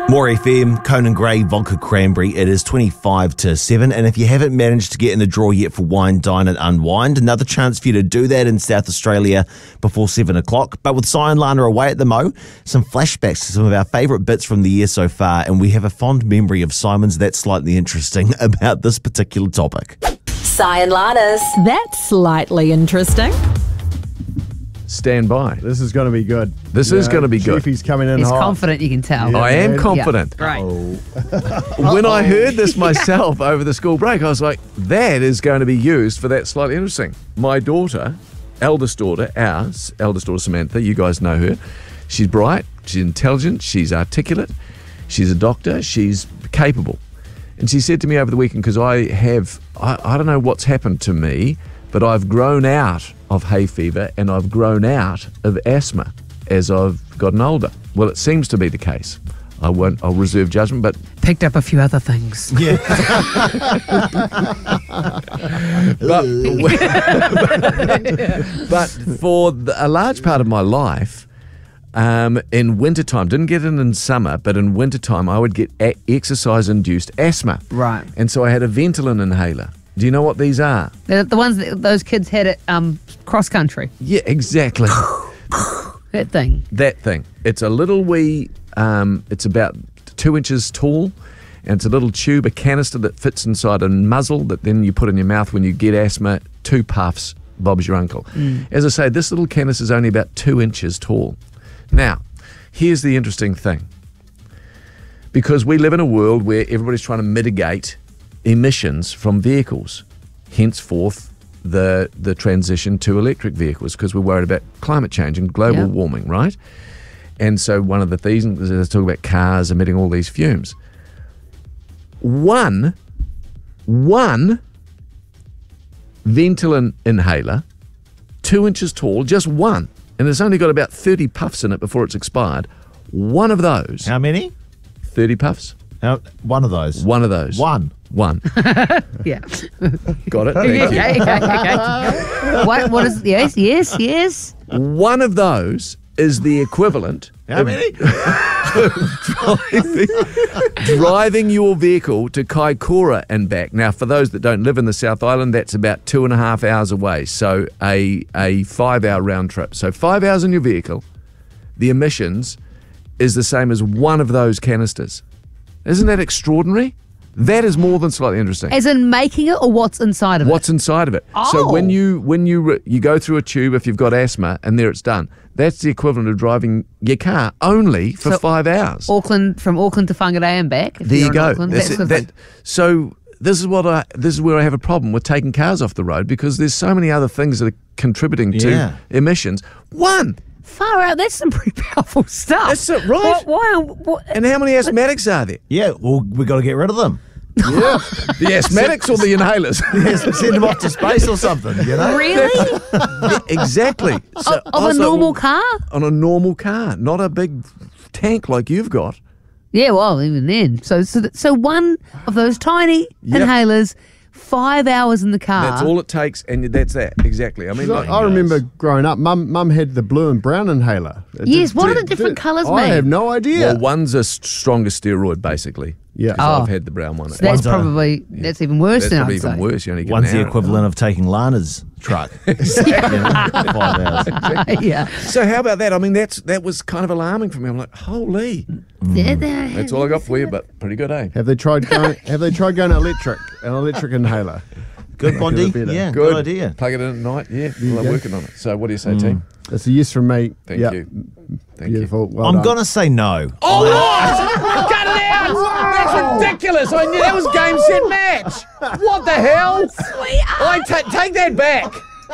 More FM, Conan Gray, Vodka Cranberry. It is 25 to 7. And if you haven't managed to get in the draw yet for Wine, Dine and Unwind, another chance for you to do that in South Australia before 7 o'clock. But with Cy and Lana away at the Mo, some flashbacks to some of our favourite bits from the year so far. And we have a fond memory of Simon's That's Slightly Interesting about this particular topic. Cy and Lana's That's Slightly Interesting. Stand by. This is going to be good. This is going to be good. Chiefy's coming in He's hot. confident, you can tell. Yeah. I am Yeah. confident. Right. When I heard this myself over the school break, I was like, that is going to be used for That Slightly Interesting. My daughter, our eldest daughter Samantha, you guys know her. She's bright, she's intelligent, she's articulate, she's a doctor, she's capable. And she said to me over the weekend, because I don't know what's happened to me, but I've grown out of hay fever and I've grown out of asthma as I've gotten older. Well, it seems to be the case. I'll reserve judgment, but Picked up a few other things. Yeah. but for a large part of my life, in wintertime, didn't get it in summer, but in wintertime, I would get exercise-induced asthma. Right. And so I had a Ventolin inhaler. Do you know what these are? They're the ones that those kids had at cross country. Yeah, exactly. That thing. That thing. It's a little wee, it's about 2 inches tall, and it's a little tube, a canister that fits inside a muzzle that then you put in your mouth when you get asthma. 2 puffs, Bob's your uncle. As I say, this little canister is only about 2 inches tall. Now, here's the interesting thing. Because we live in a world where everybody's trying to mitigate emissions from vehicles, henceforth the transition to electric vehicles, because we're worried about climate change and global warming, right? And so one of the things is talk about cars emitting all these fumes. One Ventolin inhaler, 2 inches tall, just one, and it's only got about 30 puffs in it before it's expired. One of those. How many? 30 puffs. One of those. One of those. One. Yeah. Got it? Thank you. Okay. What is, yes. One of those is the equivalent How many? driving your vehicle to Kaikoura and back. Now, for those that don't live in the South Island, that's about 2.5 hours away. So a 5-hour round trip. So 5 hours in your vehicle, the emissions is the same as one of those canisters. Isn't that extraordinary? That is more than slightly interesting. As in making it or what's inside of it? What's inside of it? Oh. So when you go through a tube, if you've got asthma, and there it's done, that's the equivalent of driving your car only for 5 hours. From Auckland to Whangarei and back. There you go. That's So this is where I have a problem with taking cars off the road, because there's so many other things that are contributing to emissions. One. far out. That's some pretty powerful stuff. That's it, right? What? And how many asthmatics are there? Yeah, well, we got to get rid of them. Yeah. The asthmatics or the inhalers? Yes, send them off to space or something, you know? Really? Yeah, exactly. So Of a normal car? On a normal car, not a big tank like you've got. Yeah, well, even then. So one of those tiny inhalers, 5 hours in the car. That's all it takes, and that's that. Exactly. I mean, I remember growing up, Mum had the blue and brown inhaler. Yes, what are the different colours, I mate? have no idea. well, one's a stronger steroid, basically. Yeah. 'Cause Oh. I've had the brown one. So that's One's a- probably, that's even worse That's than probably I'd say. even worse. You only get One's an the hour. equivalent of taking Lana's truck. You know, 5 hours. Yeah. So how about that? I mean, that was kind of alarming for me. I'm like, holy. That's all I got for you, but pretty good, eh? Have they tried going electric? An electric inhaler. Good, Bondi. better. Yeah, Good. good idea. Plug it in at night. Yeah, you well, I'm go. working on it. So what do you say, team? That's a yes from me. Thank Yep. you. Thank Beautiful. Well I'm done. going to say no. Oh, what? Cut it out! That's ridiculous. I knew that was game, set, match. What the hell? Take that back.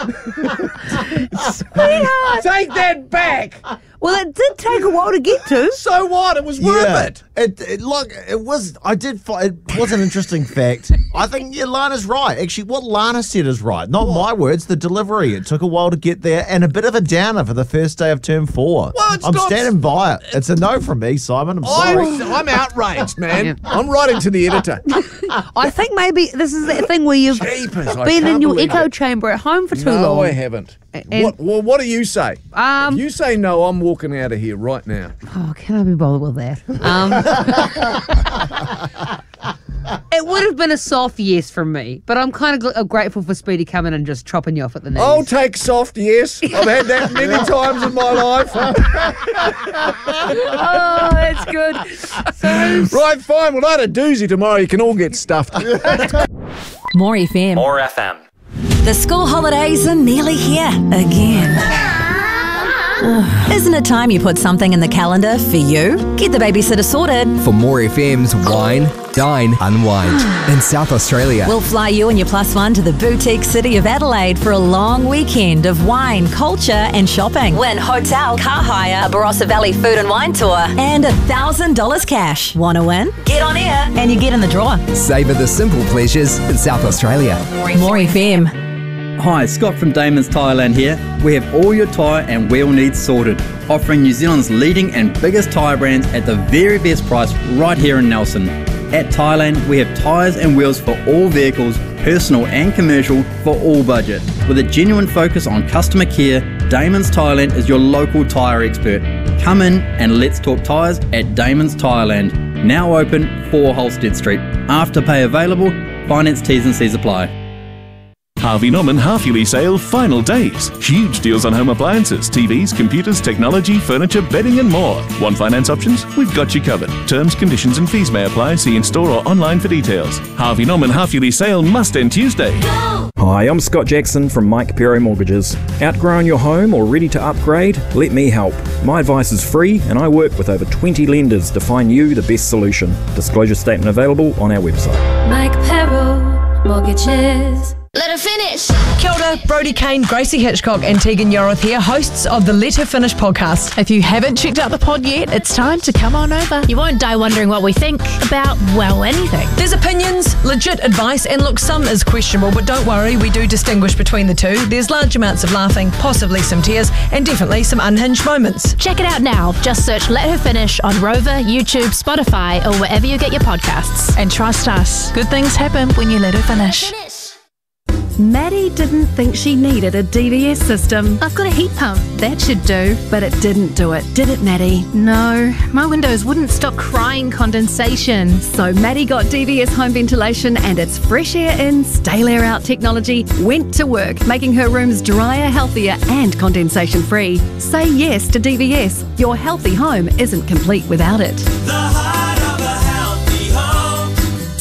Sweetheart. Take that back. Well, it did take a while to get to. So what? It was worth it. It was an interesting fact. I think Lana's right. Actually, what Lana said is right. Not my words, the delivery. It took a while to get there, and a bit of a downer for the first day of term 4. Well, it's I'm not- standing by it. It's a no from me, Simon. I'm sorry. I'm outraged, man. I'm writing to the editor. I think maybe this is that thing where you've Jeepers, I been in can't your believe echo it. chamber at home for too No, long. I haven't. And- What do you say? If you say no, I'm walking out of here right now. Oh, can I be bothered with that? It would have been a soft yes from me, but I'm kind of grateful for Speedy coming and just chopping you off at the knees. I'll take soft, yes. I've had that many times in my life. Oh, that's good. So, Right, fine. Well, I had a doozy tomorrow. You can all get stuffed. More FM. More FM. The school holidays are nearly here again. Isn't it time you put something in the calendar for you? Get the babysitter sorted. For More FM's Wine, Dine, Unwind in South Australia. We'll fly you and your plus one to the boutique city of Adelaide for a long weekend of wine, culture and shopping. Win hotel, car hire, a Barossa Valley food and wine tour and $1,000 cash. Want to win? Get on air and you get in the draw. Savour the simple pleasures in South Australia. More FM. Hi, Scott from Damon's Tyreland here. We have all your tyre and wheel needs sorted, offering New Zealand's leading and biggest tyre brands at the very best price right here in Nelson. At Tyreland, we have tyres and wheels for all vehicles, personal and commercial, for all budget. With a genuine focus on customer care, Damon's Tyreland is your local tyre expert. Come in and let's talk tyres at Damon's Tyreland. Now open 4 Holstead Street. Afterpay available, finance T's and C's apply. Harvey Norman half-yearly sale final days. Huge deals on home appliances, TVs, computers, technology, furniture, bedding and more. Want finance options? We've got you covered. Terms, conditions and fees may apply. See in-store or online for details. Harvey Norman half-yearly sale must end Tuesday. Hi, I'm Scott Jackson from Mike Pero Mortgages. Outgrown your home or ready to upgrade? Let me help. My advice is free and I work with over 20 lenders to find you the best solution. Disclosure statement available on our website. Mike Pero Mortgages. Let her finish. Kia ora, Brodie Kane, Gracie Hitchcock and Tegan Yoroth here, hosts of the Let Her Finish podcast. If you haven't checked out the pod yet, it's time to come on over. You won't die wondering what we think about, well, anything. There's opinions, legit advice, and look, some is questionable, but don't worry, we do distinguish between the two. There's large amounts of laughing, possibly some tears, and definitely some unhinged moments. Check it out now. Just search Let Her Finish on Rover, YouTube, Spotify, or wherever you get your podcasts. And trust us, good things happen when you let her finish. Maddie didn't think she needed a DVS system. I've got a heat pump. That should do, but it didn't do it, did it, Maddie? No, my windows wouldn't stop crying condensation. So Maddie got DVS home ventilation and its fresh air in, stale air out technology went to work, making her rooms drier, healthier and condensation free. Say yes to DVS. Your healthy home isn't complete without it. The heart of a healthy home,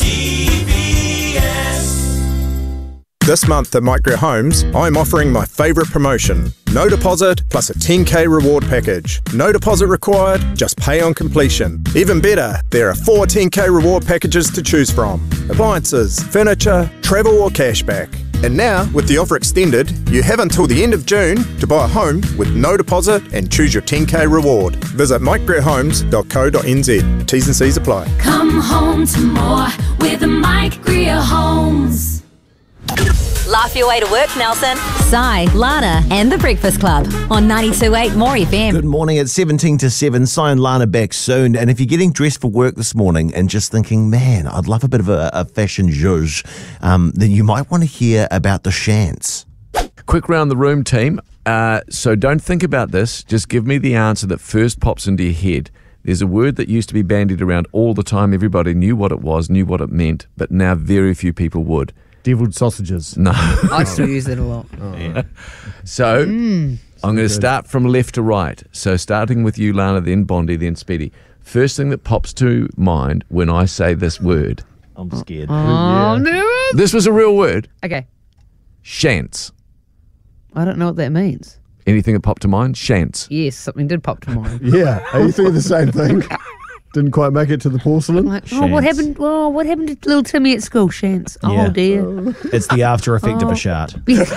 DVS. This month at Micro Homes, I'm offering my favourite promotion. No deposit plus a 10k reward package. No deposit required, just pay on completion. Even better, there are 4 10k reward packages to choose from. Appliances, furniture, travel or cashback. And now, with the offer extended, you have until the end of June to buy a home with no deposit and choose your 10k reward. Visit micegreerhomes.co.nz. T's and C's apply. Come home to more with Mike Greer Homes. Laugh your way to work, Nelson. Sai, Lana, and The Breakfast Club on 92.8 More FM. Good morning. It's 17 to 7. Si and Lana back soon. And if you're getting dressed for work this morning and just thinking, man, I'd love a bit of a fashion zhuzh, then you might want to hear about the Shants. Quick round the room, team. So don't think about this. Just give me the answer that first pops into your head. There's a word that used to be bandied around all the time. Everybody knew what it was, knew what it meant, but now very few people would. Deviled sausages. No. I still use that a lot. Yeah. So I'm going to start from left to right. So starting with you, Lana, then Bondi, then Speedy. First thing that pops to mind when I say this word. I'm scared. Oh, no. This was a real word. Okay. Shants. I don't know what that means. Anything that popped to mind? Shants. Yes, something did pop to mind. Yeah. Are you thinking the same thing? Didn't quite make it to the porcelain. Like, what happened? Oh, what happened to little Timmy at school? Shants. Yeah. Oh dear. It's the after effect of a shart.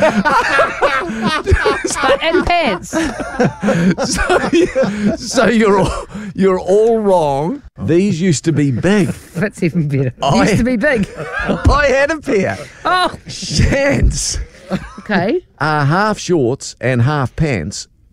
And pants. So you're all wrong. These used to be big. That's even better. Used to be big. I had a pair. Oh. Shants. Okay. Half shorts and half pants,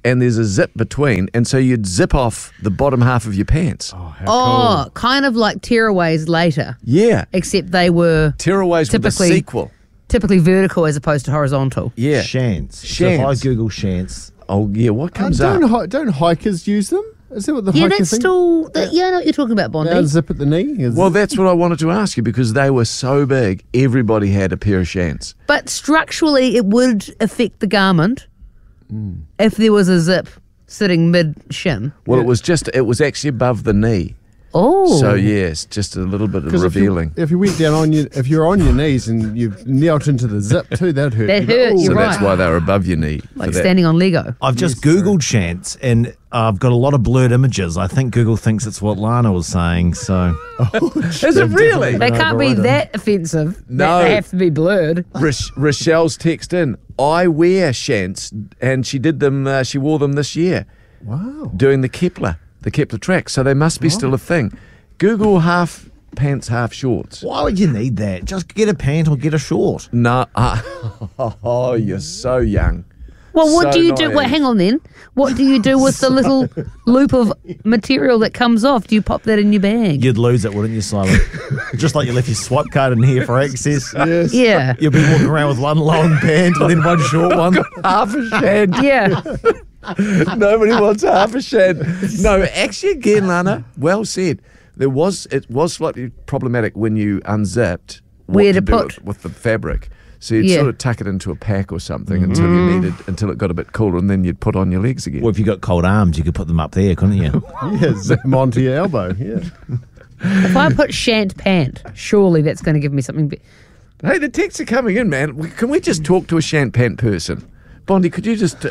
and there's a zip between, and so you'd zip off the bottom half of your pants. Oh, kind of like tearaways later. Yeah. Except they were Tearaways with a sequel. Typically vertical as opposed to horizontal. Yeah. Shants. So if I Google shants. Oh, yeah, what comes up? Don't hikers use them? Is that what the Yeah, hiker that's thing? still... I know what you're talking about, Bondi. Zip at the knee? Well, that's what I wanted to ask you, because they were so big, everybody had a pair of shants. But structurally, it would affect the garment if there was a zip sitting mid-shin. Well, it was actually above the knee. Oh. So, yes, just a little bit of revealing. If you went down if you're on your knees and you've knelt into the zip too, that'd hurt. That hurts, So you're right. that's why they were above your knee. Like standing on Lego. I've just Googled shants, and I've got a lot of blurred images. I think Google thinks it's what Lana was saying, so... Is it really? They can't be that offensive. No. They have to be blurred. Rochelle's text in, I wear shants, and she did them, she wore them this year. Wow. Doing the Kepler track, so they must be still a thing. Google half pants, half shorts. Why would you need that? Just get a pant or get a short. No, oh, you're so young. Well, what So do you do? naive. Wait, hang on then. What do you do with the little loop of material that comes off? Do you pop that in your bag? You'd lose it, wouldn't you, Simon? Just like you left your swipe card in here for access. Yes. Yeah. You'll be walking around with one long pant and then one short one. Half a shant. Yeah. Nobody wants half a shant. No, actually, again, Lana, well said. It was slightly problematic when you unzipped Where to do put. with the fabric. So you'd Yeah. sort of tuck it into a pack or something until it got a bit cooler, and then you'd put on your legs again. Well, if you got cold arms, you could put them up there, couldn't you? Yeah, zip them onto your elbow. Yeah. If I put shant pant, surely that's going to give me something. Hey, the texts are coming in, man. Can we just talk to a shant pant person? Bondi, could you just...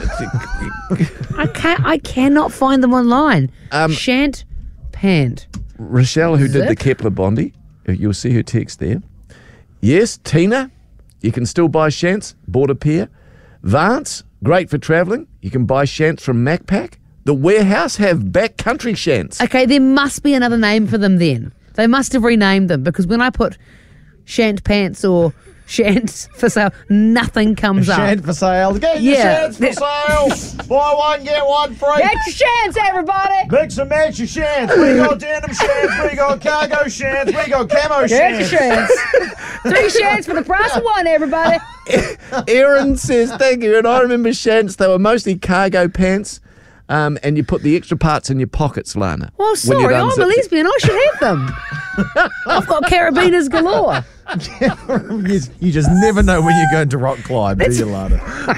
I cannot find them online. Shant pant. Rochelle, who did the Zip? Kepler Bondi, you'll see her text there. Yes, Tina, you can still buy shants, bought a pair. Vance, great for travelling. You can buy shants from Macpac. The Warehouse have backcountry shants. Okay, there must be another name for them then. They must have renamed them because when I put shant pants or shants for sale, nothing comes up. Shant for sale. Get your shants for sale. Buy one, get one free. Get your shants, everybody. Mix and match your shants. We got denim shants. We got cargo shants. We got camo Get shants. your shants. 3 shants for the price of 1, everybody. Erin says, thank you. And I remember shants, they were mostly cargo pants. And you put the extra parts in your pockets, Lana. Well, sorry, I'm a lesbian. I should have them. I've got carabiners galore. You just never know when you're going to rock climb, do you, Lana?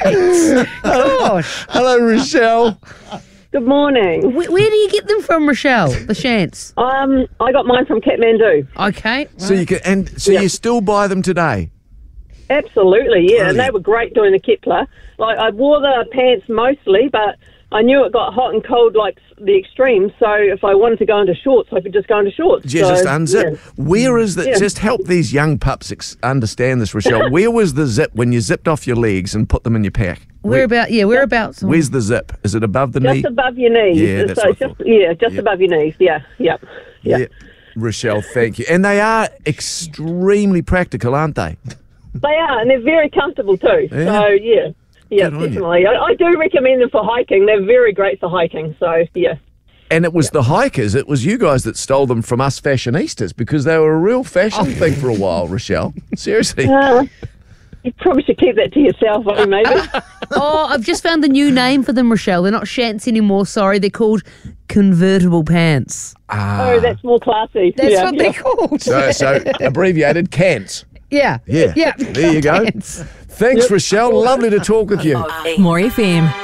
Gosh. Hello, Rochelle. Good morning. Where do you get them from, Rochelle? The shants? I got mine from Kathmandu. Okay. So you still buy them today? Absolutely, yeah. And they were great doing the Kepler. Like I wore the pants mostly, but I knew it got hot and cold like the extremes. So if I wanted to go into shorts, I could just go into shorts. You just So, unzip. yeah. Where is the... Yeah. Just help these young pups understand this, Rochelle. Where was the zip when you zipped off your legs and put them in your pack? Whereabouts? Where's the zip? Is it above the knee? Just above your knees. Yeah, that's so what I it's just above your knees. Yeah, yep. Yeah. Rochelle, thank you. And they are extremely practical, aren't they? They are, and they're very comfortable too. Yeah. So yeah, Good on you. definitely. I do recommend them for hiking. They're very great for hiking. So yeah. And it was the hikers, it was you guys that stole them from us fashionistas because they were a real fashion thing for a while, Rochelle. Seriously. You probably should keep that to yourself, maybe. Oh, I've just found the new name for them, Rochelle. They're not shants anymore, sorry. They're called convertible pants. Oh, that's more classy. That's Yeah, what yeah. they're called. So abbreviated CANTS. Yeah. Yeah. Yeah. There you go. Thanks, Rochelle. Lovely to talk with you. More FM.